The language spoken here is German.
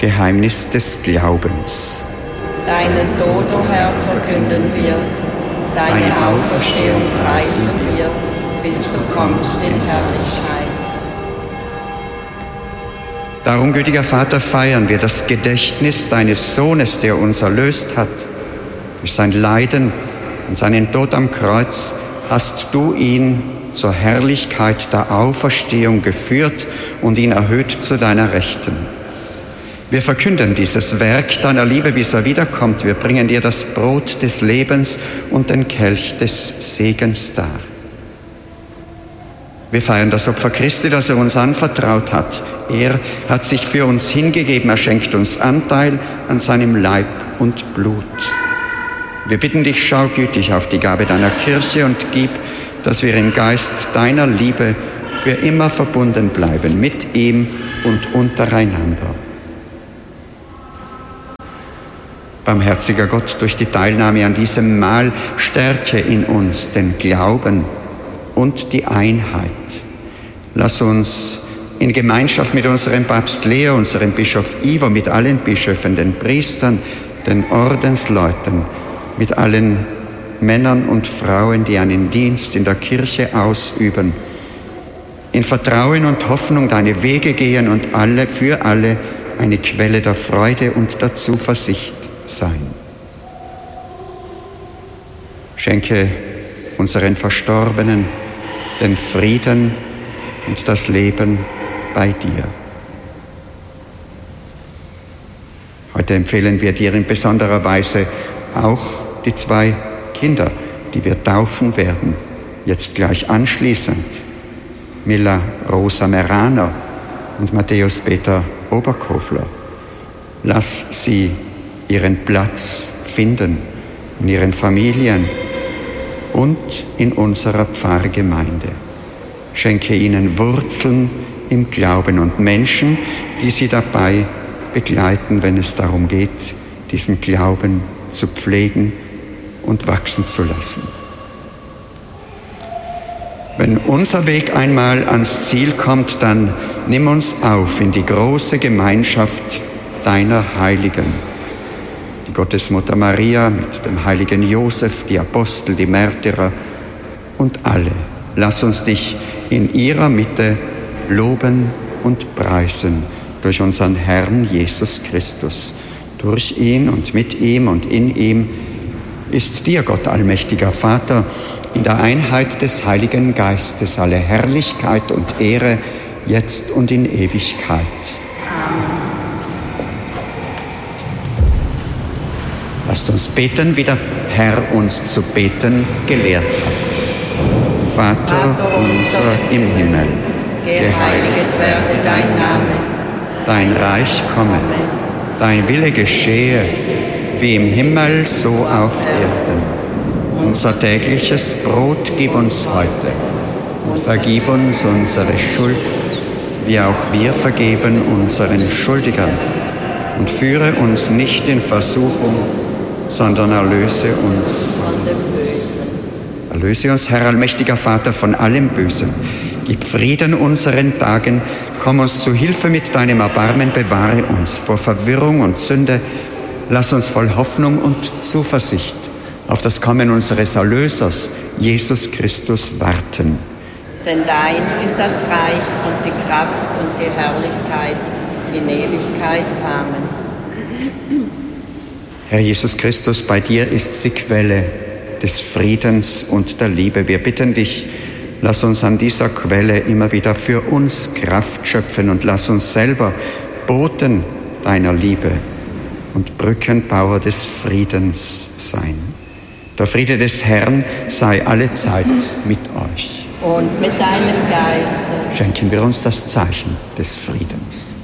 Geheimnis des Glaubens. Deinen Tod, o Herr, verkünden wir, deine Auferstehung preisen wir, bis du kommst in Herrlichkeit. Darum, gütiger Vater, feiern wir das Gedächtnis deines Sohnes, der uns erlöst hat. Durch sein Leiden und seinen Tod am Kreuz hast du ihn zur Herrlichkeit der Auferstehung geführt und ihn erhöht zu deiner Rechten. Wir verkünden dieses Werk deiner Liebe, bis er wiederkommt. Wir bringen dir das Brot des Lebens und den Kelch des Segens dar. Wir feiern das Opfer Christi, das er uns anvertraut hat. Er hat sich für uns hingegeben, er schenkt uns Anteil an seinem Leib und Blut. Wir bitten dich, schau gütig auf die Gabe deiner Kirche und gib, dass wir im Geist deiner Liebe für immer verbunden bleiben, mit ihm und untereinander. Barmherziger Gott, durch die Teilnahme an diesem Mahl stärke in uns den Glauben und die Einheit. Lass uns in Gemeinschaft mit unserem Papst Leo, unserem Bischof Ivo, mit allen Bischöfen, den Priestern, den Ordensleuten, mit allen Männern und Frauen, die einen Dienst in der Kirche ausüben, in Vertrauen und Hoffnung deine Wege gehen und für alle eine Quelle der Freude und der Zuversicht sein. Schenke unseren Verstorbenen den Frieden und das Leben bei dir. Heute empfehlen wir dir in besonderer Weise auch die 2 Kinder, die wir taufen werden, jetzt gleich anschließend. Milla Rosa Meraner und Matthäus Peter Oberkofler. Lass sie ihren Platz finden in ihren Familien und in unserer Pfarrgemeinde. Schenke ihnen Wurzeln im Glauben und Menschen, die sie dabei begleiten, wenn es darum geht, diesen Glauben zu pflegen und wachsen zu lassen. Wenn unser Weg einmal ans Ziel kommt, dann nimm uns auf in die große Gemeinschaft deiner Heiligen. Die Gottesmutter Maria mit dem heiligen Josef, die Apostel, die Märtyrer und alle. Lass uns dich in ihrer Mitte loben und preisen durch unseren Herrn Jesus Christus. Durch ihn und mit ihm und in ihm ist dir, Gott allmächtiger Vater, in der Einheit des Heiligen Geistes alle Herrlichkeit und Ehre, jetzt und in Ewigkeit. Amen. Lasst uns beten, wie der Herr uns zu beten gelehrt hat. Vater unser im Himmel, geheiligt werde dein Name, dein Reich komme, dein Wille geschehe, wie im Himmel, so auf Erden. Unser tägliches Brot gib uns heute und vergib uns unsere Schuld, wie auch wir vergeben unseren Schuldigern. Und führe uns nicht in Versuchung, sondern erlöse uns von dem Bösen. Erlöse uns, Herr allmächtiger Vater, von allem Bösen. Gib Frieden unseren Tagen, komm uns zu Hilfe mit deinem Erbarmen, bewahre uns vor Verwirrung und Sünde. Lass uns voll Hoffnung und Zuversicht auf das Kommen unseres Erlösers, Jesus Christus, warten. Denn dein ist das Reich und die Kraft und die Herrlichkeit in Ewigkeit. Amen. Herr Jesus Christus, bei dir ist die Quelle des Friedens und der Liebe. Wir bitten dich, lass uns an dieser Quelle immer wieder für uns Kraft schöpfen und lass uns selber Boten deiner Liebe und Brückenbauer des Friedens sein. Der Friede des Herrn sei allezeit mit euch. Und mit deinem Geist. Schenken wir uns das Zeichen des Friedens.